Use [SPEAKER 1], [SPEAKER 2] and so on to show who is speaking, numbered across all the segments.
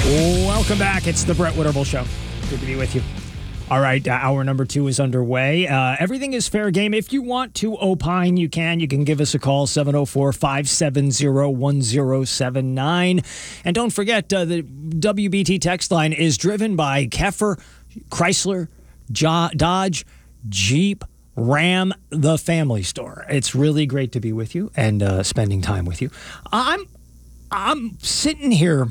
[SPEAKER 1] Welcome back. It's the Brett Winterble Show. Good to be with you. All right, hour number 2 is underway. Everything is fair game. If you want to opine, you can. You can give us a call, 704-570-1079. And don't forget, the WBT text line is driven by Keffer, Chrysler, Dodge, Jeep, Ram, the family store. It's really great to be with you and spending time with you. I'm sitting here,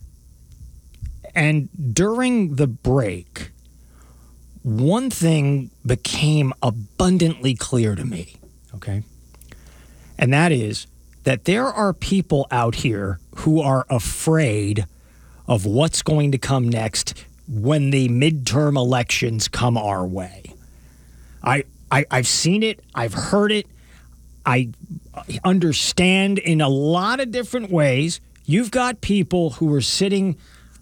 [SPEAKER 1] and during the break, one thing became abundantly clear to me, okay? And that is that there are people out here who are afraid of what's going to come next when the midterm elections come our way. I've seen it. I've heard it. I understand in a lot of different ways. You've got people who are sitting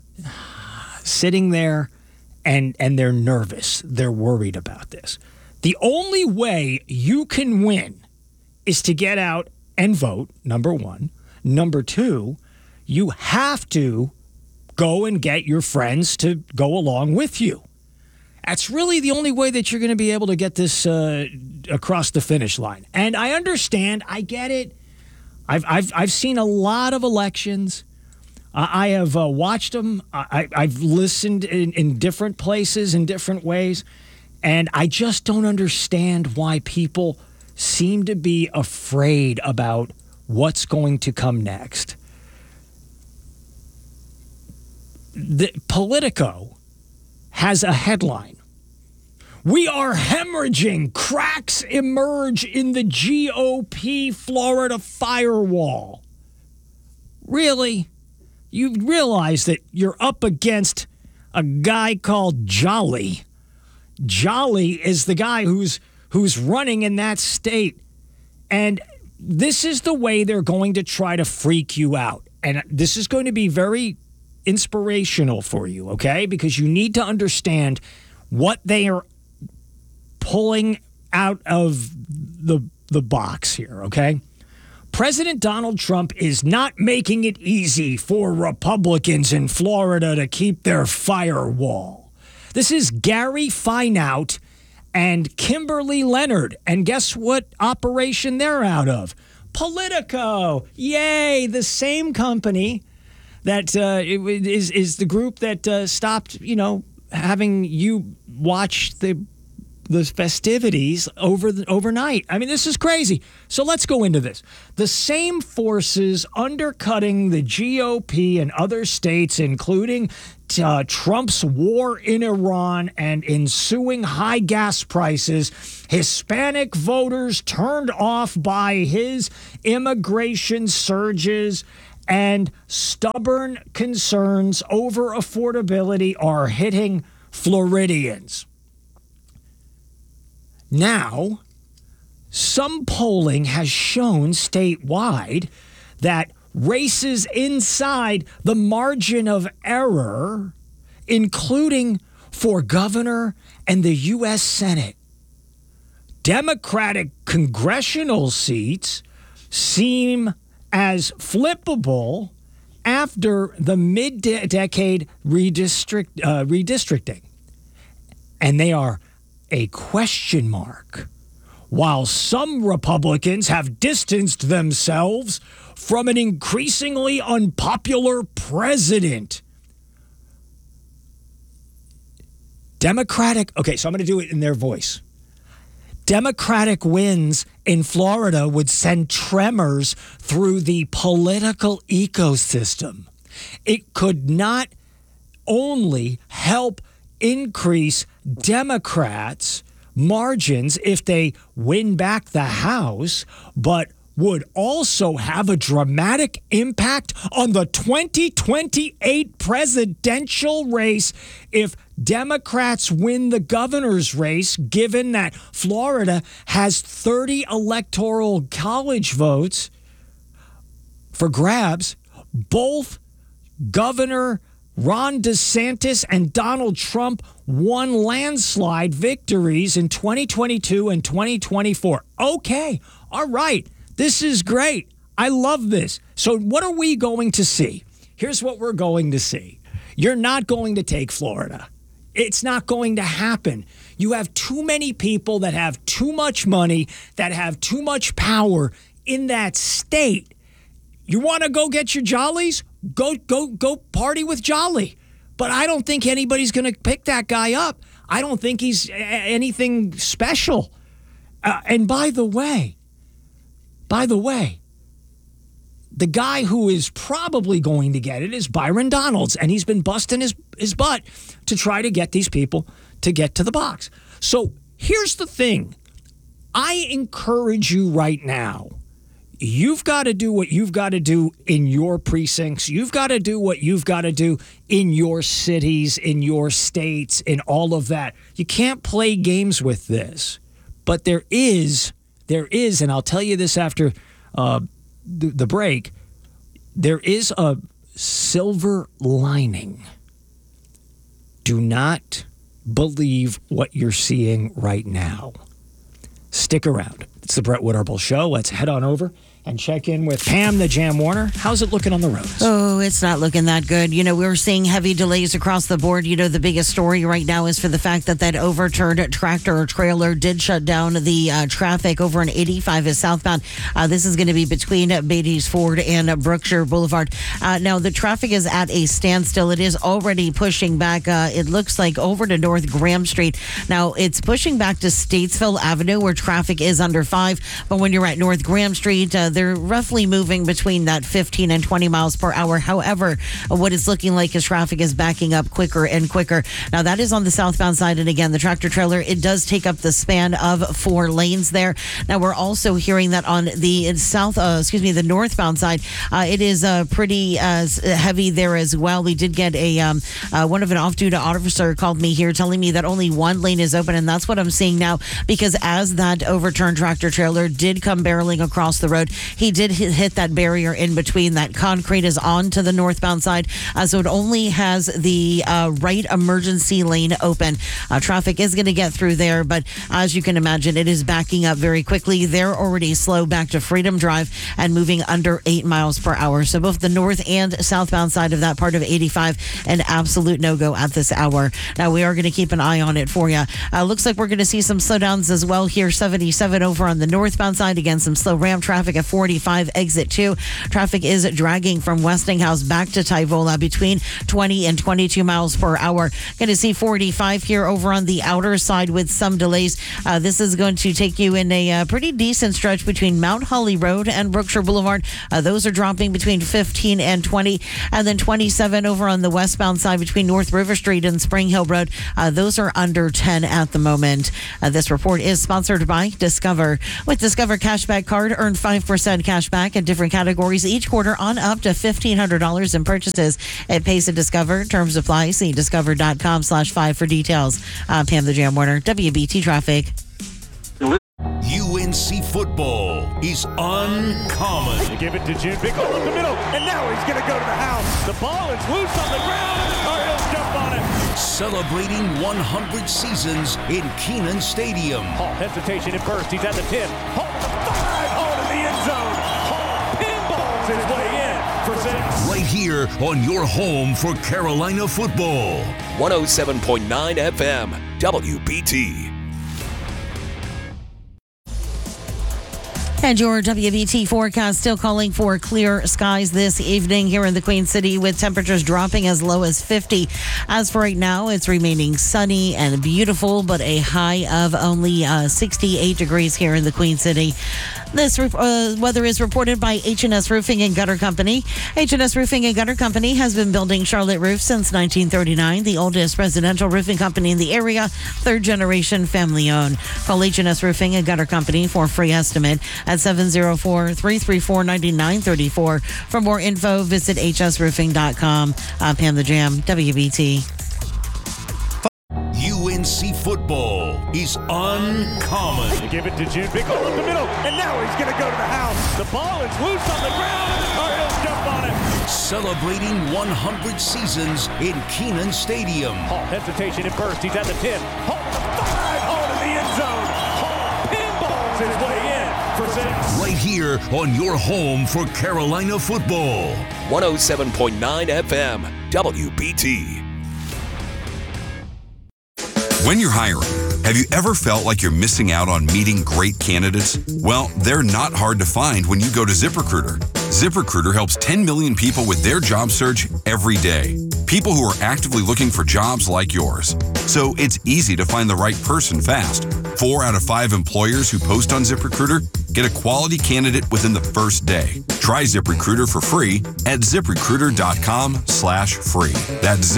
[SPEAKER 1] there and they're nervous. They're worried about this. The only way you can win is to get out and vote, number one. Number two, you have to go and get your friends to go along with you. That's really the only way that you're going to be able to get this across the finish line. And I understand. I get it. I've seen a lot of elections. I have watched them. I've listened in different places, in different ways. And I just don't understand why people seem to be afraid about what's going to come next. The Politico has a headline. We are hemorrhaging. Cracks emerge in the GOP Florida firewall. Really? You realize that you're up against a guy called Jolly. Jolly is the guy who's running in that state. And this is the way they're going to try to freak you out. And this is going to be very inspirational for you, okay? Because you need to understand what they are pulling out of the box here, okay? President Donald Trump is not making it easy for Republicans in Florida to keep their firewall. This is Gary Fineout and Kimberly Leonard. And guess what operation they're out of? Politico. Yay, the same company that is the group that stopped, having you watch the festivities overnight. I mean, this is crazy. So let's go into this. The same forces undercutting the GOP and other states, including Trump's war in Iran and ensuing high gas prices, Hispanic voters turned off by his immigration surges, and stubborn concerns over affordability are hitting Floridians. Now, some polling has shown statewide that races inside the margin of error, including for governor and the U.S. Senate, Democratic congressional seats seem as flippable after the mid-decade redistricting. And they are a question mark, while some Republicans have distanced themselves from an increasingly unpopular president. Okay, so I'm going to do it in their voice. Democratic wins in Florida would send tremors through the political ecosystem. It could not only help increase Democrats' margins if they win back the House, but would also have a dramatic impact on the 2028 presidential race if Democrats win the governor's race, given that Florida has 30 electoral college votes for grabs. Both Governor Ron DeSantis and Donald Trump won landslide victories in 2022 and 2024. Okay, all right. This is great. I love this. So what are we going to see? Here's what we're going to see. You're not going to take Florida. It's not going to happen. You have too many people that have too much money, that have too much power in that state. You want to go get your jollies? Go party with Jolly. But I don't think anybody's going to pick that guy up. I don't think he's anything special. And by the way, the guy who is probably going to get it is Byron Donalds, and he's been busting his butt to try to get these people to get to the box. So here's the thing. I encourage you right now. You've got to do what you've got to do in your precincts. You've got to do what you've got to do in your cities, in your states, in all of that. You can't play games with this. But there is, and I'll tell you this after the break, there is a silver lining. Do not believe what you're seeing right now. Stick around. It's the Brett Woodarbel Show. Let's head on over and check in with Pam the Jam Warner. How's it looking on the roads?
[SPEAKER 2] Oh, it's not looking that good. We're seeing heavy delays across the board. The biggest story right now is for the fact that overturned tractor or trailer did shut down the traffic over on 85 is southbound. This is going to be between Beatty's Ford and Brookshire Boulevard. Now, the traffic is at a standstill. It is already pushing back, it looks like, over to North Graham Street. Now, it's pushing back to Statesville Avenue where traffic is under 5. But when you're at North Graham Street, they're roughly moving between that 15 and 20 miles per hour. However, what it's looking like is traffic is backing up quicker and quicker. Now, that is on the southbound side. And again, the tractor trailer, it does take up the span of 4 lanes there. Now, we're also hearing that on the the northbound side, it is pretty heavy there as well. We did get one of an off-duty officer called me here telling me that only 1 lane is open. And that's what I'm seeing now, because as that overturned tractor trailer did come barreling across the road, he did hit that barrier in between. That concrete is on to the northbound side, so it only has the right emergency lane open. Traffic is going to get through there, but as you can imagine, it is backing up very quickly. They're already slow back to Freedom Drive and moving under 8 miles per hour. So both the north and southbound side of that part of 85, an absolute no-go at this hour. Now, we are going to keep an eye on it for you. Looks like we're going to see some slowdowns as well here. 77 over on the northbound side. Again, some slow ram traffic at 45 exit 2. Traffic is dragging from Westinghouse back to Tyvola between 20 and 22 miles per hour. Going to see 45 here over on the outer side with some delays. This is going to take you in a pretty decent stretch between Mount Holly Road and Brookshire Boulevard. Those are dropping between 15 and 20. And then 27 over on the westbound side between North River Street and Spring Hill Road. Those are under 10 at the moment. This report is sponsored by Discover. With Discover Cashback Card, earn 5% cash back in different categories each quarter on up to $1,500 in purchases. It pays to Discover. Terms apply. See discover.com/5 for details. Pam the Jam Warner, WBT Traffic.
[SPEAKER 3] UNC football is uncommon.
[SPEAKER 4] They give it to Jim. Big hole up the middle, and now he's going to go to the house. The ball is loose on the ground, and the Cardinals jump on it.
[SPEAKER 3] Celebrating 100 seasons in Kenan Stadium.
[SPEAKER 4] Hall hesitation at first. He's at the 10. Hall to the 5. Hall to the end zone. Hall pinballs his way in for 6.
[SPEAKER 3] Right here on your home for Carolina football.
[SPEAKER 5] 107.9 FM, WBT.
[SPEAKER 2] And your WBT forecast still calling for clear skies this evening here in the Queen City, with temperatures dropping as low as 50. As for right now, it's remaining sunny and beautiful, but a high of only 68 degrees here in the Queen City. This weather is reported by H&S Roofing and Gutter Company. H&S Roofing and Gutter Company has been building Charlotte roofs since 1939, the oldest residential roofing company in the area, 3rd generation family owned. Call H&S Roofing and Gutter Company for a free estimate at 704-334-9934. For more info, visit hsroofing.com. Pam the Jam, WBT.
[SPEAKER 3] UNC football is uncommon.
[SPEAKER 4] They give it to Jim. Big hole up the middle, and now he's going to go to the house. The ball is loose on the ground, and the Cardinals jump on it.
[SPEAKER 3] Celebrating 100 seasons in Kenan Stadium.
[SPEAKER 4] Hall hesitation at first. He's at the 10. Hall to the 5. Hall to the end zone. Hall pinballs his way in for 6.
[SPEAKER 3] Right here on your home for Carolina football.
[SPEAKER 5] 107.9 FM, WBT.
[SPEAKER 6] When you're hiring, have you ever felt like you're missing out on meeting great candidates? Well, they're not hard to find when you go to ZipRecruiter. ZipRecruiter helps 10 million people with their job search every day. People who are actively looking for jobs like yours. So it's easy to find the right person fast. 4 out of 5 employers who post on ZipRecruiter get a quality candidate within the first day. Try ZipRecruiter for free at ZipRecruiter.com/free. That's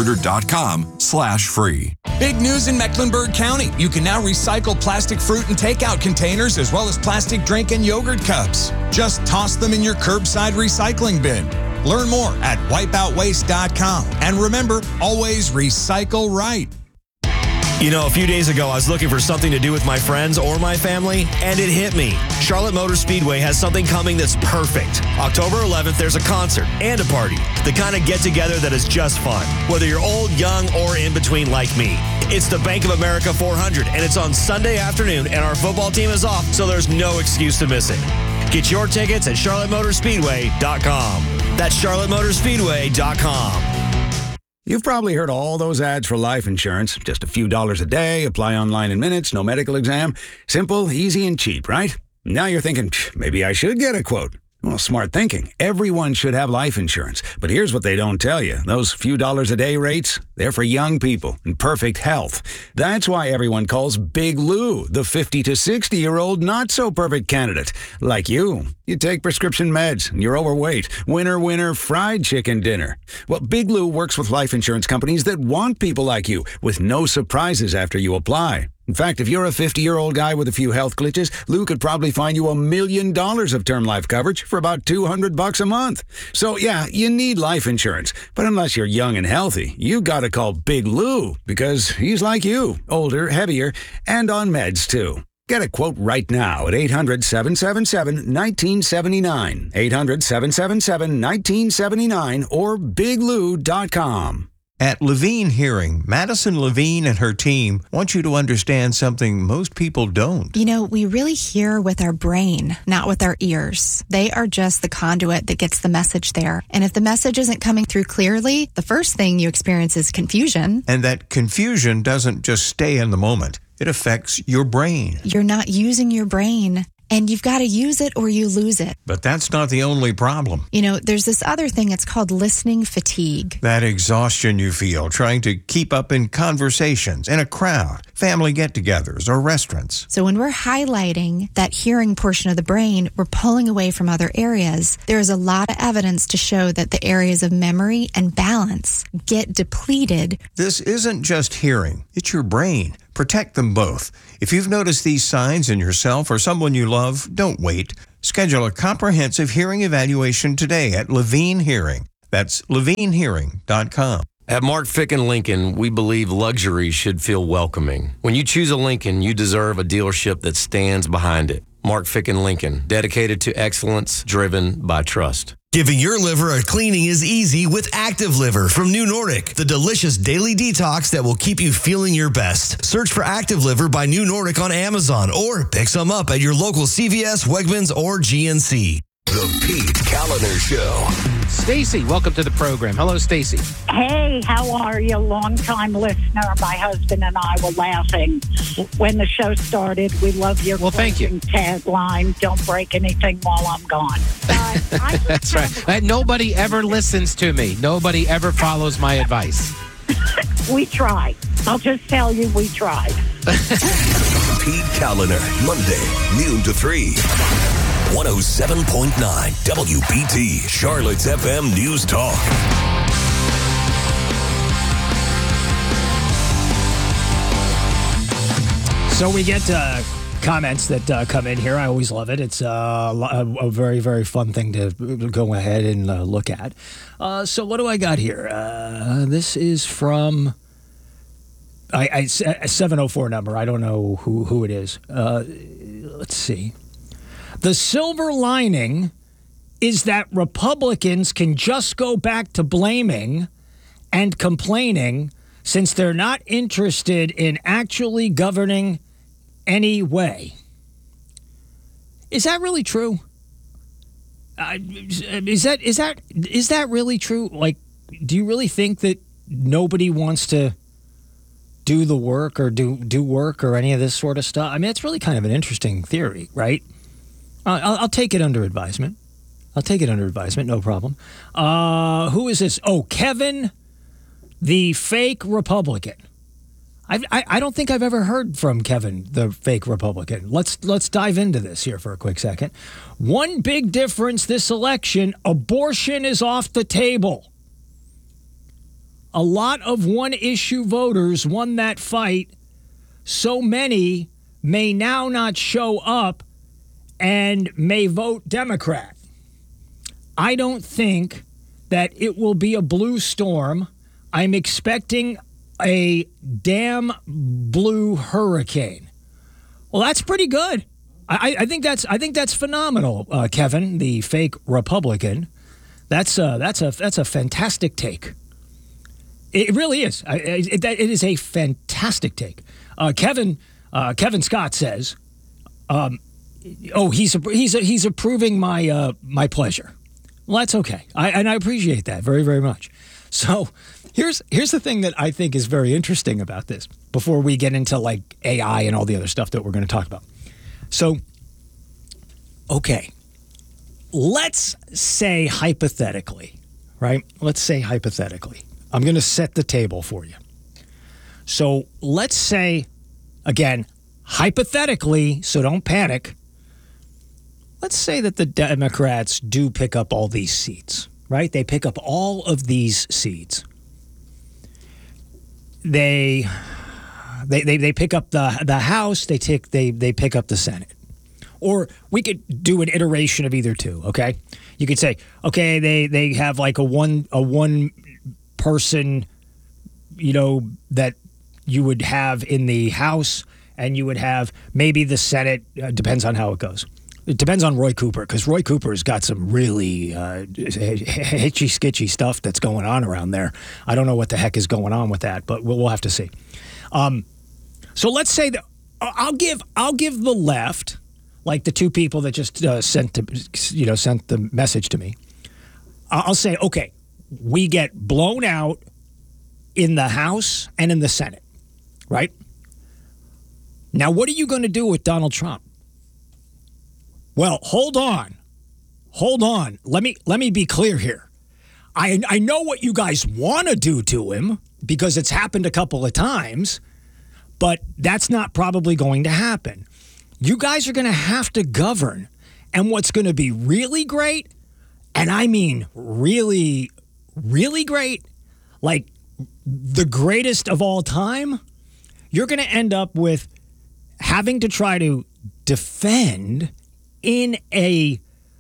[SPEAKER 6] ZipRecruiter.com/free.
[SPEAKER 7] Big news in Mecklenburg County. You can now recycle plastic fruit and takeout containers as well as plastic drink and yogurt cups. Just toss them in your curbside recycling bin. Learn more at wipeoutwaste.com. And remember, always recycle right.
[SPEAKER 8] You know, a few days ago, I was looking for something to do with my friends or my family, and it hit me. Charlotte Motor Speedway has something coming that's perfect. October 11th, there's a concert and a party. The kind of get-together that is just fun, whether you're old, young, or in between like me. It's the Bank of America 400, and it's on Sunday afternoon, and our football team is off, so there's no excuse to miss it. Get your tickets at charlottemotorspeedway.com. That's charlottemotorspeedway.com.
[SPEAKER 9] You've probably heard all those ads for life insurance. Just a few dollars a day, apply online in minutes, no medical exam. Simple, easy, and cheap, right? Now you're thinking, maybe I should get a quote. Well, smart thinking. Everyone should have life insurance. But here's what they don't tell you. Those few dollars a day rates, they're for young people in perfect health. That's why everyone calls Big Lou the 50 to 60-year-old not-so-perfect candidate. Like you. You take prescription meds, and you're overweight. Winner, fried chicken dinner. Well, Big Lou works with life insurance companies that want people like you, with no surprises after you apply. In fact, if you're a 50-year-old guy with a few health glitches, Lou could probably find you $1 million of term life coverage for about $200 a month. So, yeah, you need life insurance. But unless you're young and healthy, you gotta call Big Lou, because he's like you, older, heavier, and on meds, too. Get a quote right now at 800-777-1979, 800-777-1979, or biglou.com.
[SPEAKER 10] At Levine Hearing, Madison Levine and her team want you to understand something most people don't.
[SPEAKER 11] You know, we really hear with our brain, not with our ears. They are just the conduit that gets the message there. And if the message isn't coming through clearly, the first thing you experience is confusion.
[SPEAKER 10] And that confusion doesn't just stay in the moment. It affects your brain.
[SPEAKER 11] You're not using your brain. And you've got to use it or you lose it.
[SPEAKER 10] But that's not the only problem.
[SPEAKER 11] You know, there's this other thing, it's called listening fatigue.
[SPEAKER 10] That exhaustion you feel trying to keep up in conversations, in a crowd, family get-togethers, or restaurants.
[SPEAKER 11] So when we're highlighting that hearing portion of the brain, we're pulling away from other areas. There's a lot of evidence to show that the areas of memory and balance get depleted.
[SPEAKER 10] This isn't just hearing, it's your brain. Protect them both. If you've noticed these signs in yourself or someone you love, don't wait. Schedule a comprehensive hearing evaluation today at Levine Hearing. That's levinehearing.com.
[SPEAKER 12] At Mark Ficken Lincoln, we believe luxury should feel welcoming. When you choose a Lincoln, you deserve a dealership that stands behind it. Mark Ficken Lincoln, dedicated to excellence, driven by trust.
[SPEAKER 13] Giving your liver a cleaning is easy with Active Liver from New Nordic, the delicious daily detox that will keep you feeling your best. Search for Active Liver by New Nordic on Amazon or pick some up at your local CVS, Wegmans, or GNC.
[SPEAKER 5] The Pete Kaliner Show.
[SPEAKER 14] Stacy, welcome to the program. Hello, Stacy.
[SPEAKER 15] Hey, how are you? Long-time listener. My husband and I were laughing when the show started. We love your
[SPEAKER 14] thank you.
[SPEAKER 15] Tagline, don't break anything while I'm gone.
[SPEAKER 14] That's right. Nobody ever listens to me. Nobody ever follows my advice.
[SPEAKER 15] We try. I'll just tell you, we tried.
[SPEAKER 5] Pete Kaliner, Monday, noon to 3. 107.9 WBT, Charlotte's FM News Talk.
[SPEAKER 1] So we get comments that come in here. I always love it. It's a very, very fun thing to go ahead and look at. So what do I got here? This is from a 704 number. I don't know who it is. Let's see. The silver lining is that Republicans can just go back to blaming and complaining since they're not interested in actually governing anyway. Is that really true? Is that really true? Like, do you really think that nobody wants to do the work or do work or any of this sort of stuff? I mean, it's really kind of an interesting theory, right? I'll take it under advisement. No problem. Who is this? Oh, Kevin, the fake Republican. I don't think I've ever heard from Kevin, the fake Republican. Let's dive into this here for a quick second. One big difference this election, abortion is off the table. A lot of one-issue voters won that fight. So many may now not show up and may vote Democrat. I don't think that it will be a blue storm. I'm expecting a damn blue hurricane. Well, that's pretty good. I think that's phenomenal, Kevin, the fake Republican. That's a fantastic take. It really is. It is a fantastic take. Kevin Scott says, he's approving my pleasure. Well, that's okay. I appreciate that very, very much. So here's the thing that I think is very interesting about this before we get into like AI and all the other stuff that we're going to talk about. So, okay, let's say hypothetically, right? Let's say hypothetically. I'm going to set the table for you. So let's say, again, hypothetically, so don't panic. Let's say that the Democrats do pick up all these seats, right? They pick up all of these seats. They pick up the House. They pick up the Senate. Or we could do an iteration of either two. Okay, you could say, okay, they have like a one person, that you would have in the House, and you would have maybe the Senate. Depends on how it goes. It depends on Roy Cooper, because Roy Cooper's got some really hitchy-skitchy stuff that's going on around there. I don't know what the heck is going on with that, but we'll have to see. So let's say that I'll give the left, like the two people that just sent the message to me. I'll say, okay, we get blown out in the House and in the Senate, right? Now, what are you going to do with Donald Trump? Well, hold on. Let me be clear here. I know what you guys want to do to him because it's happened a couple of times, but that's not probably going to happen. You guys are going to have to govern. And what's going to be really great, and I mean really, really great, like the greatest of all time, you're going to end up with having to try to defend in a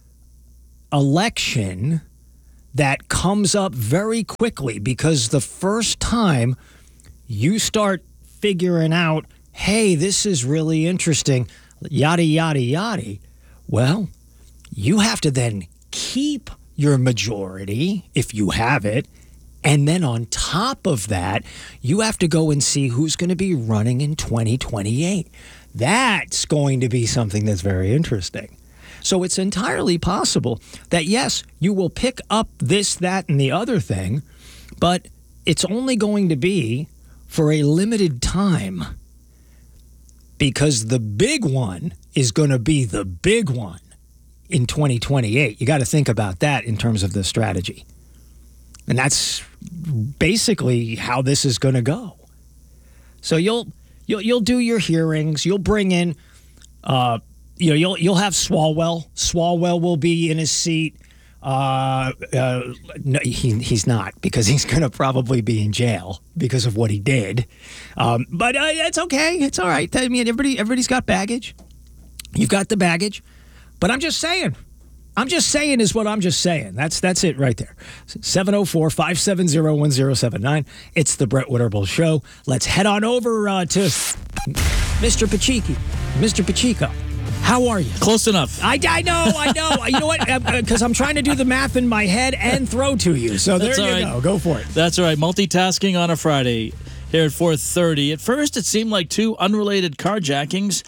[SPEAKER 1] election that comes up very quickly, because the first time you start figuring out, hey, this is really interesting, yada, yada, yada, well, you have to then keep your majority if you have it. And then on top of that, you have to go and see who's going to be running in 2028. That's going to be something that's very interesting. So it's entirely possible that, yes, you will pick up this, that, and the other thing, but it's only going to be for a limited time, because the big one is going to be the big one in 2028. You got to think about that in terms of the strategy. And that's basically how this is going to go. So you'll do your hearings. You'll bring in, you'll have Swalwell. Swalwell will be in his seat. No, he's not, because he's going to probably be in jail because of what he did. But it's okay. It's all right. I mean, everybody's got baggage. You've got the baggage. But I'm just saying. I'm just saying is what I'm just saying. That's it right there. 704-570-1079. It's the Brett Winterble Show. Let's head on over to Mr. Pacheco. Mr. Pacheco, how are you?
[SPEAKER 16] Close enough.
[SPEAKER 1] I know. You know what? Because I'm trying to do the math in my head and throw to you. So there you go. Go for it.
[SPEAKER 16] That's all right. Multitasking on a Friday here at 4:30. At first, it seemed like two unrelated carjackings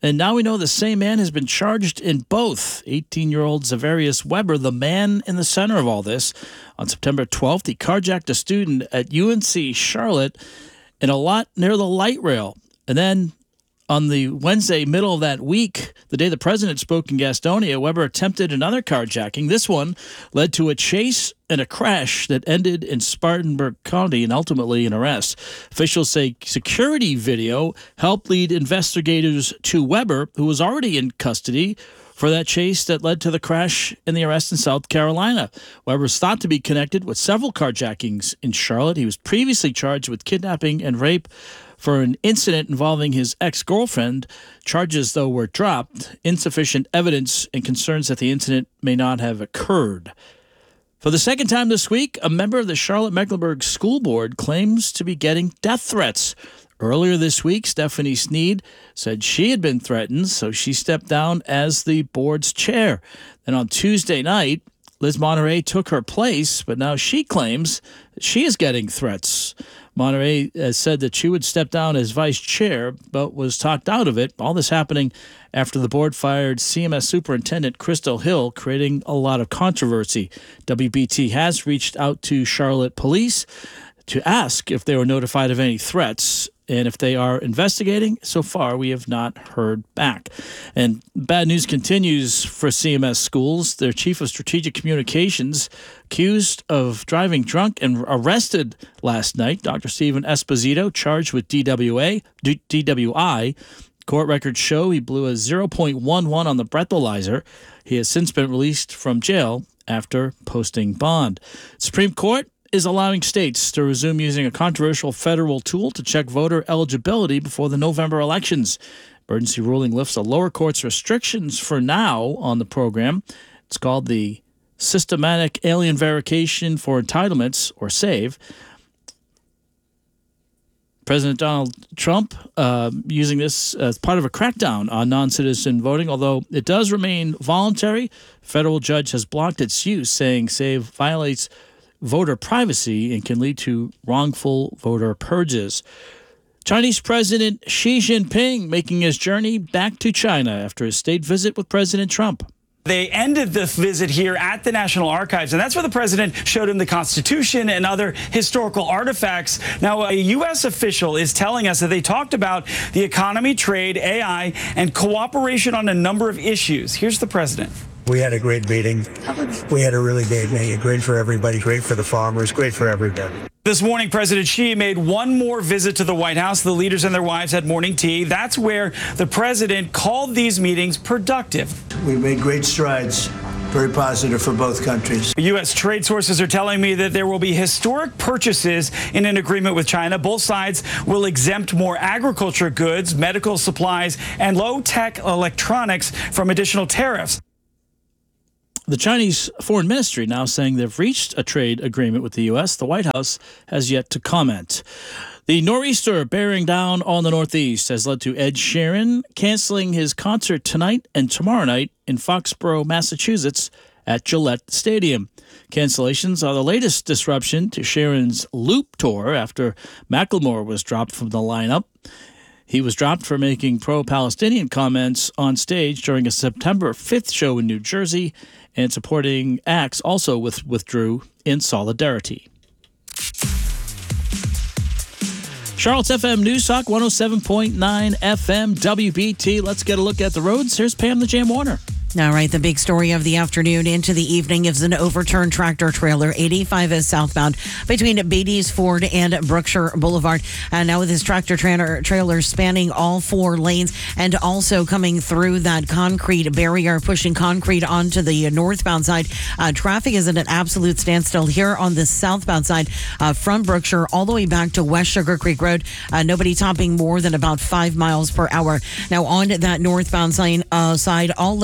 [SPEAKER 16] And now we know the same man has been charged in both. 18-year-old Zavarius Weber, the man in the center of all this. On September 12th, he carjacked a student at UNC Charlotte in a lot near the light rail. And then on the Wednesday, middle of that week, the day the president spoke in Gastonia, Weber attempted another carjacking. This one led to a chase and a crash that ended in Spartanburg County and ultimately an arrest. Officials say security video helped lead investigators to Weber, who was already in custody for that chase that led to the crash and the arrest in South Carolina. Weber is thought to be connected with several carjackings in Charlotte. He was previously charged with kidnapping and rape for an incident involving his ex-girlfriend. Charges, though, were dropped. Insufficient evidence and concerns that the incident may not have occurred. For the second time this week, a member of the Charlotte-Mecklenburg School Board claims to be getting death threats. Earlier this week, Stephanie Sneed said she had been threatened, so she stepped down as the board's chair. Then on Tuesday night, Liz Monterey took her place, but now she claims that she is getting threats. Monterey has said that she would step down as vice chair, but was talked out of it. All this happening after the board fired CMS Superintendent Crystal Hill, creating a lot of controversy. WBT has reached out to Charlotte Police to ask if they were notified of any threats. And if they are investigating, so far we have not heard back. And bad news continues for CMS schools. Their chief of strategic communications accused of driving drunk and arrested last night. Dr. Stephen Esposito charged with DWI. Court records show he blew a 0.11 on the breathalyzer. He has since been released from jail after posting bond. Supreme Court is allowing states to resume using a controversial federal tool to check voter eligibility before the November elections. Emergency ruling lifts a lower court's restrictions for now on the program. It's called the Systematic Alien Verification for Entitlements, or SAVE. President Donald Trump using this as part of a crackdown on non-citizen voting, although it does remain voluntary. A federal judge has blocked its use, saying SAVE violates voter privacy and can lead to wrongful voter purges. Chinese President Xi Jinping making his journey back to China after his state visit with President Trump.
[SPEAKER 17] They ended the visit here at the National Archives, and that's where the president showed him the Constitution and other historical artifacts. Now, a U.S. official is telling us that they talked about the economy, trade, AI, and cooperation on a number of issues. Here's the president.
[SPEAKER 18] We had a great meeting. We had a really great meeting. Great for everybody, great for the farmers, great for everybody.
[SPEAKER 17] This morning, President Xi made one more visit to the White House. The leaders and their wives had morning tea. That's where the president called these meetings productive.
[SPEAKER 18] We made great strides. Very positive for both countries.
[SPEAKER 17] U.S. trade sources are telling me that there will be historic purchases in an agreement with China. Both sides will exempt more agriculture goods, medical supplies, and low-tech electronics from additional tariffs.
[SPEAKER 16] The Chinese Foreign Ministry now saying they've reached a trade agreement with the U.S. The White House has yet to comment. The nor'easter bearing down on the Northeast has led to Ed Sheeran canceling his concert tonight and tomorrow night in Foxborough, Massachusetts at Gillette Stadium. Cancellations are the latest disruption to Sheeran's Loop tour after Macklemore was dropped from the lineup. He was dropped for making pro-Palestinian comments on stage during a September 5th show in New Jersey, and supporting acts also withdrew in solidarity. Charlotte's FM News Talk 107.9 FM WBT. Let's get a look at the roads. Here's Pam the Jam Warner.
[SPEAKER 2] All right, the big story of the afternoon into the evening is an overturned tractor trailer, 85 is southbound between Beatty's Ford and Brookshire Boulevard. Now with this tractor trailer spanning all four lanes and also coming through that concrete barrier, pushing concrete onto the northbound side. Traffic is at an absolute standstill here on the southbound side from Brookshire all the way back to West Sugar Creek Road. Nobody topping more than about 5 miles per hour. Now on that northbound side, all lanes are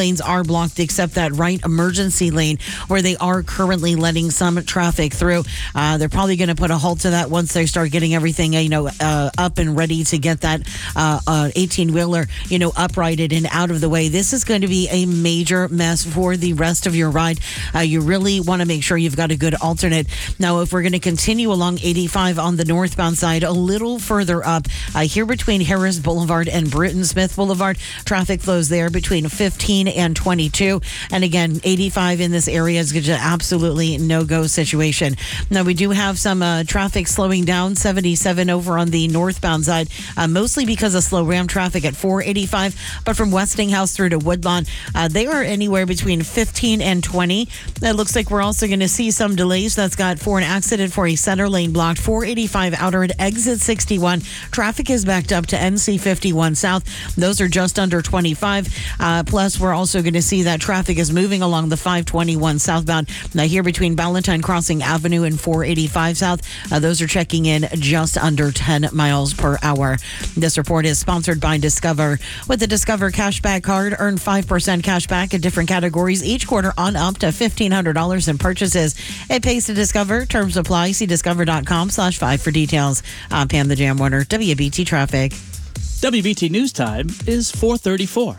[SPEAKER 2] are blocked except that right emergency lane where they are currently letting some traffic through. They're probably going to put a halt to that once they start getting everything, up and ready to get that 18-wheeler, uprighted and out of the way. This is going to be a major mess for the rest of your ride. You really want to make sure you've got a good alternate. Now, if we're going to continue along 85 on the northbound side, a little further up, here between Harris Boulevard and Britton Smith Boulevard, traffic flows there between 15 and 22. And again, 85 in this area is just absolutely no-go situation. Now, we do have some traffic slowing down, 77 over on the northbound side, mostly because of slow ram traffic at 485. But from Westinghouse through to Woodlawn, they are anywhere between 15 and 20. It looks like we're also going to see some delays. That's got for an accident for a center lane blocked, 485 outer at exit 61. Traffic is backed up to NC 51 south. Those are just under 25. Plus, we're also going to see that traffic is moving along the 521 southbound. Now, here between Ballantyne Crossing Avenue and 485 south, those are checking in just under 10 miles per hour. This report is sponsored by Discover. With the Discover Cashback Card, earn 5% cash back in different categories each quarter on up to $1,500 in purchases. It pays to Discover. Terms apply. See discover.com/5 for details. I'm Pam the Jam Warner, WBT Traffic.
[SPEAKER 16] WBT News Time is 4:34.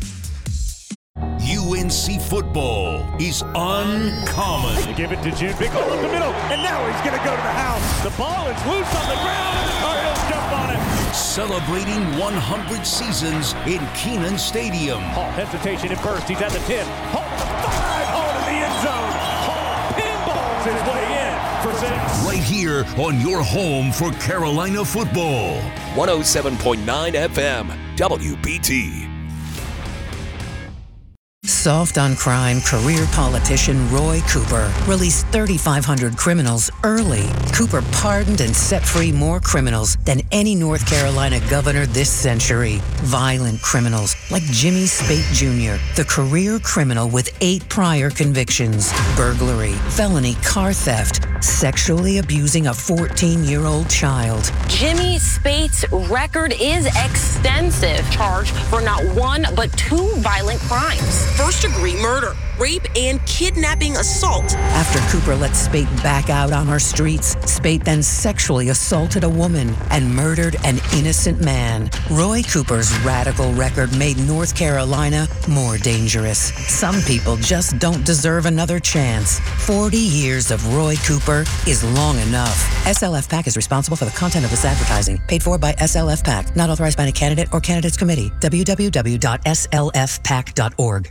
[SPEAKER 3] UNC football is uncommon.
[SPEAKER 4] They give it to June. Big hole up the middle, and now he's going to go to the house. The ball is loose on the ground, and the Tar Heels jump on it.
[SPEAKER 3] Celebrating 100 seasons in Kenan Stadium.
[SPEAKER 4] Hall hesitation at first. He's at the 10. Hall to the 5. Hall to the end zone. Hall pinballs his way in for 6.
[SPEAKER 3] Right here on your home for Carolina football.
[SPEAKER 5] 107.9 FM, WBT.
[SPEAKER 19] Soft on crime career politician Roy Cooper released 3,500 criminals early. Cooper pardoned and set free more criminals than any North Carolina governor this century. Violent criminals like Jimmy Spate Jr., the career criminal with 8 prior convictions: burglary, felony car theft, sexually abusing a 14-year-old child.
[SPEAKER 20] Jimmy Spate's record is extensive, charged for not one but 2 violent crimes: first-degree murder, rape, and kidnapping assault.
[SPEAKER 19] After Cooper let Spate back out on our streets, Spate then sexually assaulted a woman and murdered an innocent man. Roy Cooper's radical record made North Carolina more dangerous. Some people just don't deserve another chance. 40 years of Roy Cooper is long enough. SLF PAC is responsible for the content of this advertising. Paid for by SLF PAC. Not authorized by any candidate or candidates committee. www.slfpac.org.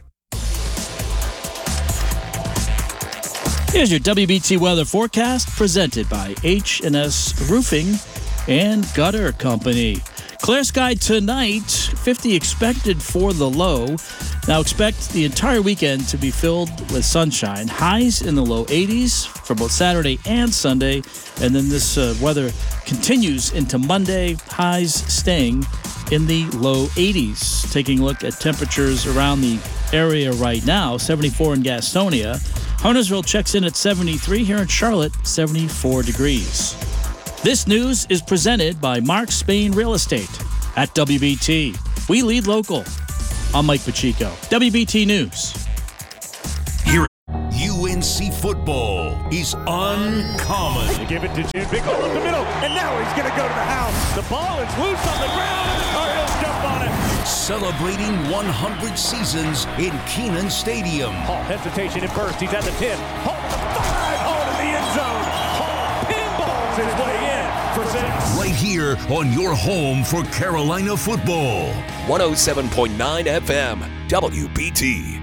[SPEAKER 16] Here's your WBT weather forecast presented by H&S Roofing and Gutter Company. Clear sky tonight, 50 expected for the low. Now expect the entire weekend to be filled with sunshine. Highs in the low 80s for both Saturday and Sunday. And then this weather continues into Monday. Highs staying in the low 80s. Taking a look at temperatures around the area right now, 74 in Gastonia. Huntersville checks in at 73. Here in Charlotte, 74 degrees. This news is presented by Mark Spain Real Estate at WBT. We lead local. I'm Mike Pacheco, WBT News.
[SPEAKER 3] Here, UNC football is uncommon.
[SPEAKER 4] They give it to June. Big hole up the middle, and now he's going to go to the house. The ball is loose on the ground, and the Tar Heels jump on it.
[SPEAKER 3] Celebrating 100 seasons in Kenan Stadium.
[SPEAKER 4] Hall hesitation at first. He's at the 10. Hall to the 5. Hall to the end zone. Hall pinballs his way in for 6.
[SPEAKER 3] Right here on your home for Carolina football.
[SPEAKER 5] 107.9 FM, WBT.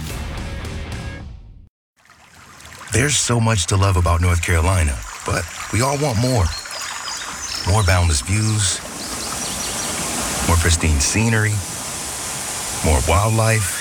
[SPEAKER 21] There's so much to love about North Carolina, but we all want more. More boundless views, more pristine scenery, more wildlife,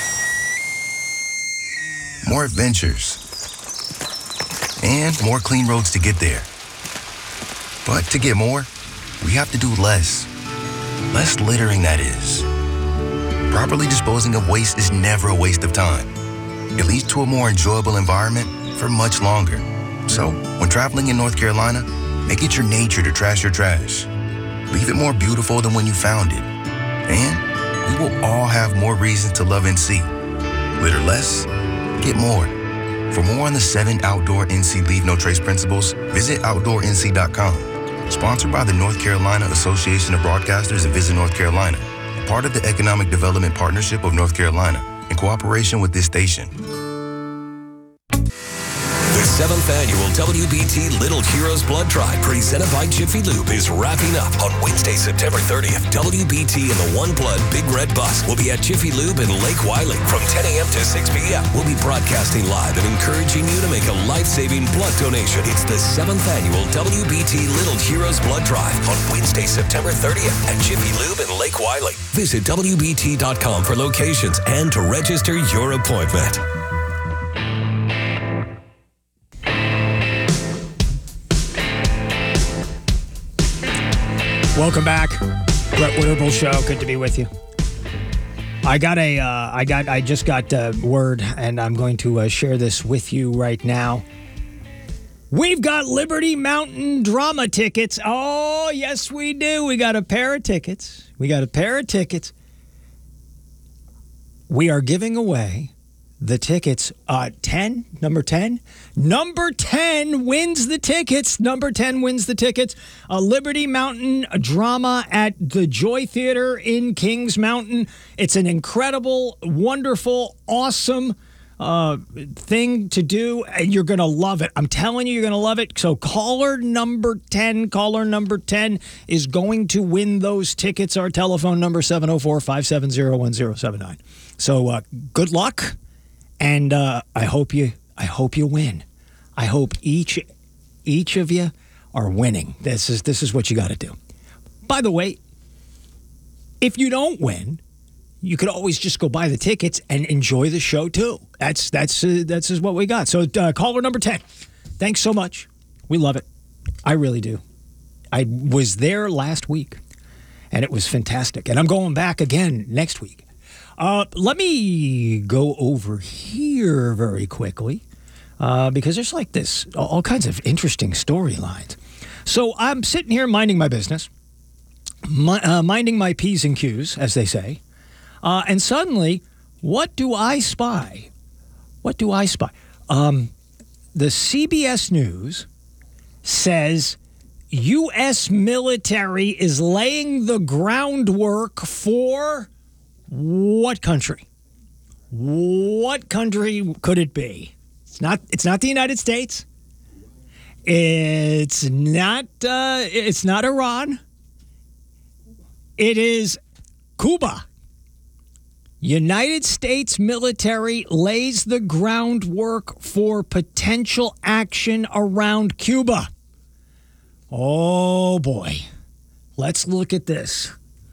[SPEAKER 21] more adventures, and more clean roads to get there. But to get more, we have to do less. Less littering, that is. Properly disposing of waste is never a waste of time. It leads to a more enjoyable environment for much longer. So, when traveling in North Carolina, make it your nature to trash your trash. Leave it more beautiful than when you found it. And we will all have more reasons to love NC. Litter less, get more. For more on the 7 outdoor NC Leave No Trace principles, visit OutdoorNC.com. Sponsored by the North Carolina Association of Broadcasters and Visit North Carolina. Part of the Economic Development Partnership of North Carolina, in cooperation with this station.
[SPEAKER 5] The 7th annual WBT Little Heroes Blood Drive, presented by Jiffy Lube, is wrapping up on Wednesday, September 30th. WBT and the One Blood Big Red Bus will be at Jiffy Lube in Lake Wiley from 10 a.m. to 6 p.m. We'll be broadcasting live and encouraging you to make a life-saving blood donation. It's the 7th annual WBT Little Heroes Blood Drive on Wednesday, September 30th at Jiffy Lube in Lake Wiley. Visit WBT.com for locations and to register your appointment.
[SPEAKER 1] Welcome back, Brett Winterble Show. Good to be with you. I just got word, and I'm going to share this with you right now. We've got Liberty Mountain drama tickets. Oh, yes, we do. We got a pair of tickets. We are giving away the tickets. Number 10 wins the tickets. A Liberty Mountain drama at the Joy Theater in Kings Mountain. It's an incredible, wonderful, awesome thing to do. You're going to love it. I'm telling you, you're going to love it. So caller number 10 is going to win those tickets. Our telephone number 704-570-1079. So good luck. And I hope you win. I hope each of you are winning. This is what you got to do. By the way, if you don't win, you could always just go buy the tickets and enjoy the show too. That's what we got. So caller number 10, thanks so much. We love it. I really do. I was there last week, and it was fantastic. And I'm going back again next week. Let me go over here very quickly because there's like this, all kinds of interesting storylines. So I'm sitting here minding my business, minding my P's and Q's, as they say. And suddenly, what do I spy? The CBS News says U.S. military is laying the groundwork for... What country? What country could it be? It's not the United States. It's not Iran. It is Cuba. United States military lays the groundwork for potential action around Cuba. Oh boy. Let's look at this.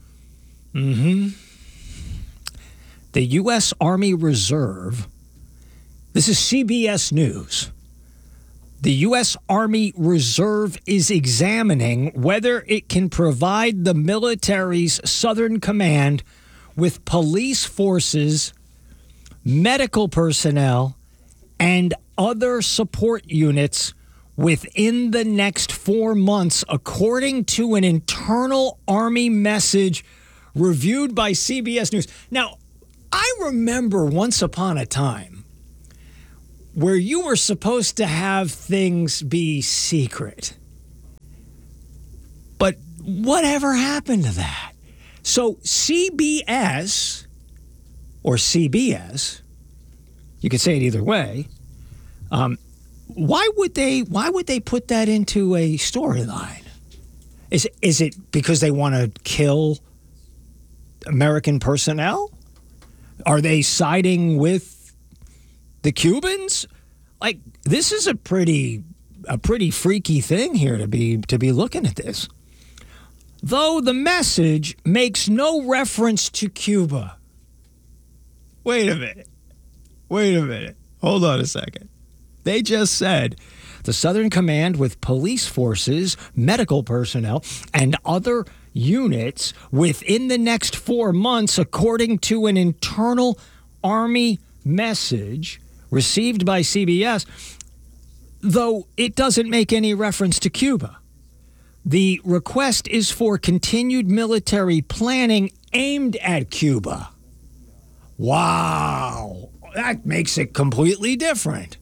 [SPEAKER 1] The U.S. Army Reserve, this is CBS News. The U.S. Army Reserve is examining whether it can provide the military's Southern Command with police forces, medical personnel, and other support units within the next 4 months, according to an internal Army message reviewed by CBS News. Now, I remember once upon a time where you were supposed to have things be secret. But whatever happened to that? So CBS, or CBS, you could say it either way, why would they put that into a storyline? Is it because they want to kill American personnel? Are they siding with the Cubans? Like, this is a pretty freaky thing here to be looking at this. Though the message makes no reference to Cuba. Wait a minute. Hold on a second. They just said the Southern Command with police forces, medical personnel, and other units within the next 4 months, according to an internal Army message received by CBS, though it doesn't make any reference to Cuba. The request is for continued military planning aimed at Cuba. Wow. that makes it completely different.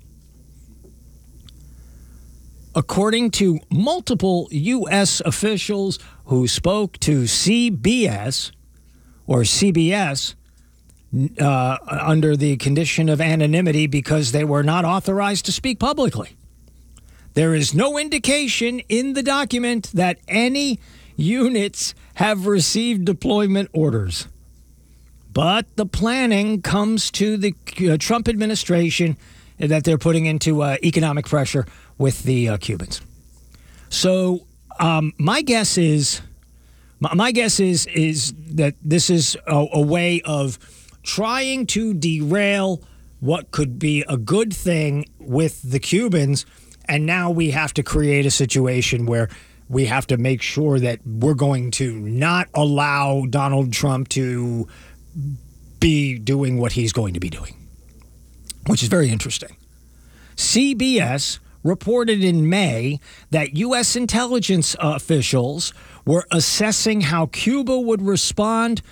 [SPEAKER 1] According to multiple U.S. officials who spoke to CBS under the condition of anonymity because they were not authorized to speak publicly. There is no indication in the document that any units have received deployment orders. But the planning comes to the Trump administration that they're putting into economic pressure with the Cubans. So my guess is that this is a way of trying to derail what could be a good thing with the Cubans, and now we have to create a situation where we have to make sure that we're going to not allow Donald Trump to be doing what he's going to be doing, which is very interesting. CBS reported in May that U.S. intelligence officials were assessing how Cuba would respond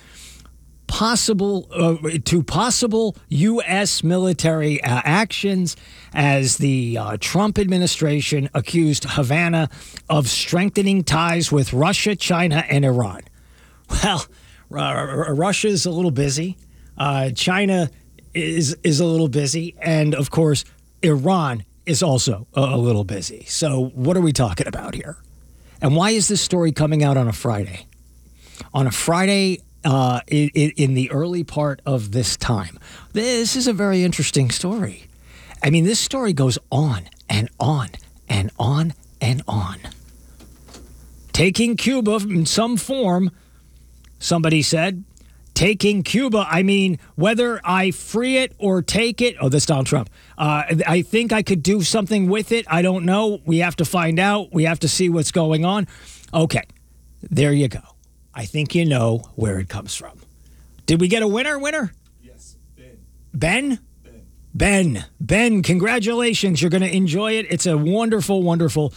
[SPEAKER 1] to possible U.S. military actions as the Trump administration accused Havana of strengthening ties with Russia, China, and Iran. Well, Russia's a little busy. China is a little busy. And, of course, Iran is also a little busy. So what are we talking about here? And why is this story coming out on a Friday? On a Friday in the early part of this time. This is a very interesting story. I mean, this story goes on and on and on and on. Taking Cuba in some form, somebody said. Taking Cuba, I mean, whether I free it or take it. Oh, that's Donald Trump. I think I could do something with it. I don't know. We have to find out. We have to see what's going on. Okay, there you go. I think you know where it comes from. Did we get a winner?
[SPEAKER 6] Yes,
[SPEAKER 1] Ben. Ben, congratulations. You're going to enjoy it. It's a wonderful, wonderful,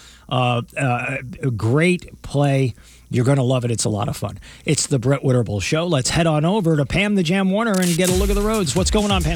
[SPEAKER 1] great play. You're going to love it. It's a lot of fun. It's the Brett Winterble Show. Let's head on over to Pam the Jam Warner and get a look at the roads. What's going on, Pam?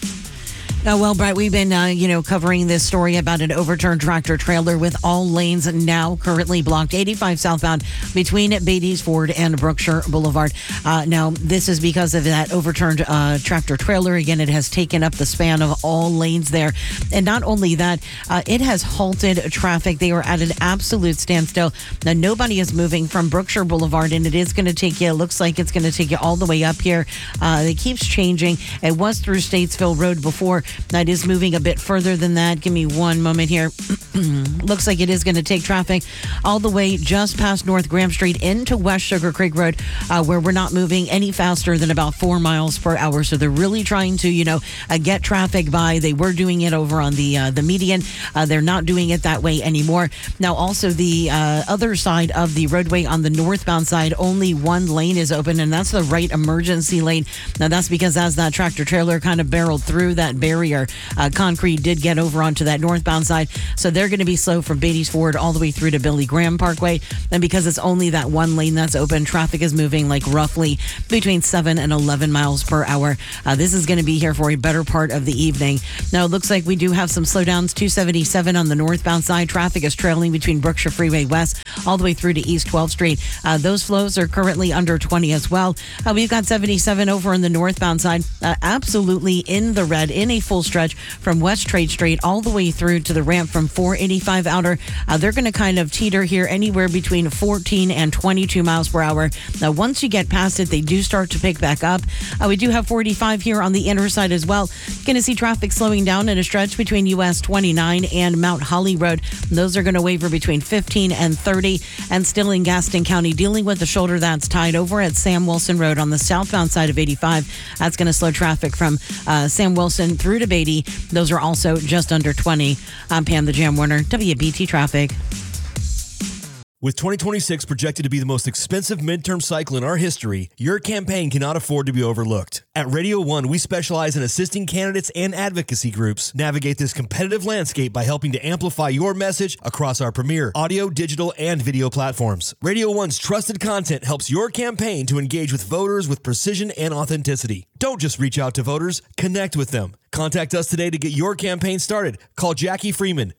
[SPEAKER 2] Well, Brett, we've been, covering this story about an overturned tractor trailer with all lanes now currently blocked. 85 southbound between Beatties Ford and Brookshire Boulevard. Now, this is because of that overturned tractor trailer. Again, it has taken up the span of all lanes there. And not only that, it has halted traffic. They are at an absolute standstill. Now, nobody is moving from Brookshire Boulevard, and it is going to take you, it looks like it's going to take you all the way up here. It keeps changing. It was through Statesville Road before. That is moving a bit further than that. Give me one moment here. Looks like it is going to take traffic all the way just past North Graham Street into West Sugar Creek Road, where we're not moving any faster than about 4 miles per hour. So they're really trying to, get traffic by. They were doing it over on the median. They're not doing it that way anymore. Now, also the other side of the roadway on the northbound side, only one lane is open, and that's the right emergency lane. Now, that's because as that tractor trailer kind of barreled through that barrier, concrete did get over onto that northbound side. So they're going to be slow from Beatties Ford all the way through to Billy Graham Parkway. And because it's only that one lane that's open, traffic is moving like roughly between 7 and 11 miles per hour. This is going to be here for a better part of the evening. Now, it looks like we do have some slowdowns. 277 on the northbound side. Traffic is trailing between Brookshire Freeway West all the way through to East 12th Street. Those flows are currently under 20 as well. We've got 77 over on the northbound side. Absolutely in the red, in a full stretch from West Trade Street all the way through to the ramp from 485 outer. They're going to kind of teeter here anywhere between 14 and 22 miles per hour. Now, once you get past it, they do start to pick back up. We do have 45 here on the inner side as well. Going to see traffic slowing down in a stretch between US 29 and Mount Holly Road. Those are going to waver between 15 and 30. And still in Gaston County, dealing with the shoulder that's tied over at Sam Wilson Road on the southbound side of 85. That's going to slow traffic from Sam Wilson through to Beatty. Those are also just under 20. I'm Pam the Jam Warner, WBT Traffic.
[SPEAKER 8] With 2026 projected to be the most expensive midterm cycle in our history, your campaign cannot afford to be overlooked. At Radio 1, we specialize in assisting candidates and advocacy groups navigate this competitive landscape by helping to amplify your message across our premier audio, digital, and video platforms. Radio 1's trusted content helps your campaign to engage with voters with precision and authenticity. Don't just reach out to voters, connect with them. Contact us today to get your campaign started. Call Jackie Freeman,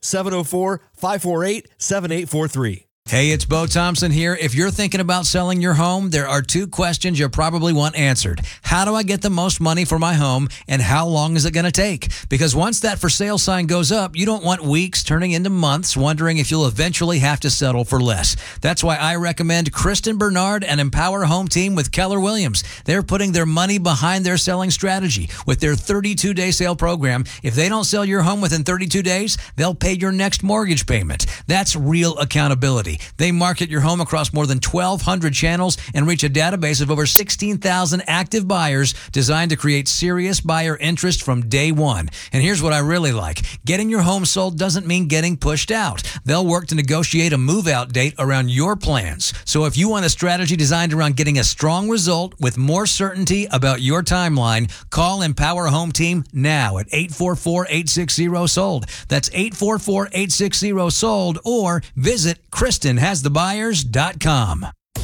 [SPEAKER 8] 704-548-7843.
[SPEAKER 6] Hey, it's Bo Thompson here. If you're thinking about selling your home, there are two questions you'll probably want answered. How do I get the most money for my home, and how long is it going to take? Because once that for sale sign goes up, you don't want weeks turning into months wondering if you'll eventually have to settle for less. That's why I recommend Kristen Bernard and Empower Home Team with Keller Williams. They're putting their money behind their selling strategy with their 32-day sale program. If they don't sell your home within 32 days, they'll pay your next mortgage payment. That's real accountability. They market your home across more than 1,200 channels and reach a database of over 16,000 active buyers designed to create serious buyer interest from day one. And here's what I really like. Getting your home sold doesn't mean getting pushed out. They'll work to negotiate a move-out date around your plans. So if you want a strategy designed around getting a strong result with more certainty about your timeline, call Empower Home Team now at 844-860-SOLD. That's 844-860-SOLD, or visit KristenHasTheBuyers.com.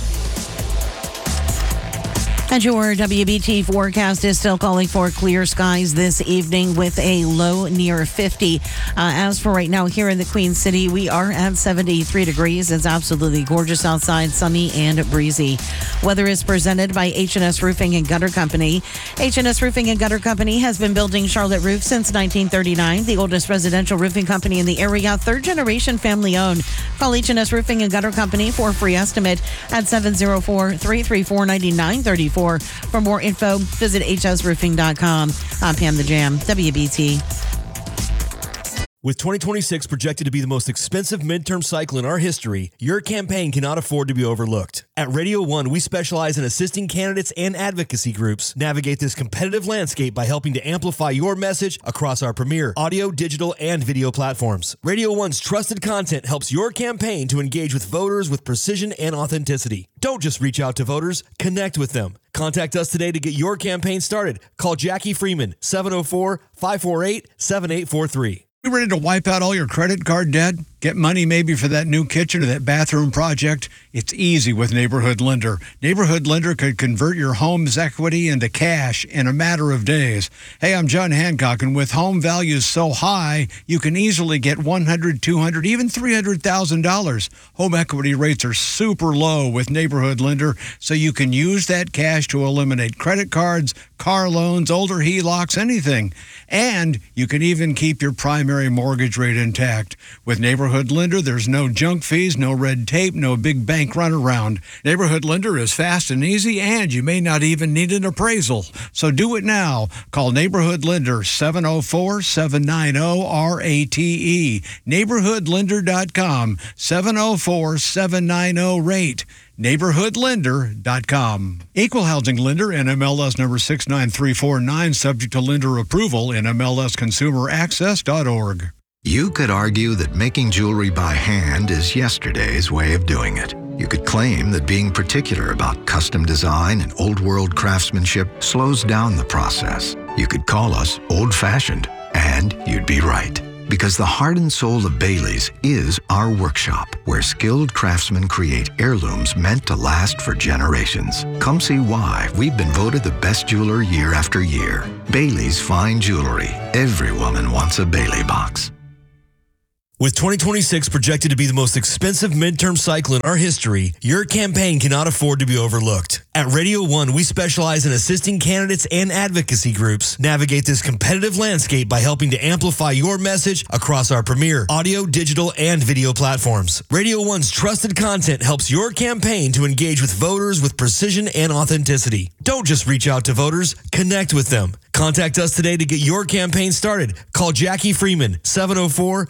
[SPEAKER 2] And your WBT forecast is still calling for clear skies this evening with a low near 50. As for right now here in the Queen City, we are at 73 degrees. It's absolutely gorgeous outside, sunny and breezy. Weather is presented by H&S Roofing and Gutter Company. H&S Roofing and Gutter Company has been building Charlotte roofs since 1939, the oldest residential roofing company in the area, third generation family owned. Call H&S Roofing and Gutter Company for a free estimate at 704-334-9934. For more info, visit hsroofing.com. I'm Pam the Jam, WBT.
[SPEAKER 8] With 2026 projected to be the most expensive midterm cycle in our history, your campaign cannot afford to be overlooked. At Radio 1, we specialize in assisting candidates and advocacy groups navigate this competitive landscape by helping to amplify your message across our premier audio, digital, and video platforms. Radio 1's trusted content helps your campaign to engage with voters with precision and authenticity. Don't just reach out to voters, connect with them. Contact us today to get your campaign started. Call Jackie Freeman, 704-548-7843.
[SPEAKER 22] You ready to wipe out all your credit card debt? Get money maybe for that new kitchen or that bathroom project? It's easy with Neighborhood Lender. Neighborhood Lender could convert your home's equity into cash in a matter of days. Hey, I'm John Hancock, and with home values so high, you can easily get $100,000, $200,000, even $300,000. Home equity rates are super low with Neighborhood Lender, so you can use that cash to eliminate credit cards, car loans, older HELOCs, anything. And you can even keep your primary mortgage rate intact. With Neighborhood Lender, there's no junk fees, no red tape, no big bank runaround. Neighborhood Lender is fast and easy, and you may not even need an appraisal. So do it now. Call Neighborhood Lender, 704-790-RATE. NeighborhoodLender.com, 704-790-RATE. NeighborhoodLender.com. Equal housing lender, NMLS number 69349, subject to lender approval, NMLSconsumeraccess.org.
[SPEAKER 23] You could argue that making jewelry by hand is yesterday's way of doing it. You could claim that being particular about custom design and old-world craftsmanship slows down the process. You could call us old-fashioned, and you'd be right. Because the heart and soul of Bailey's is our workshop, where skilled craftsmen create heirlooms meant to last for generations. Come see why we've been voted the best jeweler year after year. Bailey's Fine Jewelry. Every woman wants a Bailey box.
[SPEAKER 8] With 2026 projected to be the most expensive midterm cycle in our history, your campaign cannot afford to be overlooked. At Radio 1, we specialize in assisting candidates and advocacy groups navigate this competitive landscape by helping to amplify your message across our premier audio, digital, and video platforms. Radio 1's trusted content helps your campaign to engage with voters with precision and authenticity. Don't just reach out to voters, connect with them. Contact us today to get your campaign started. Call Jackie Freeman, 704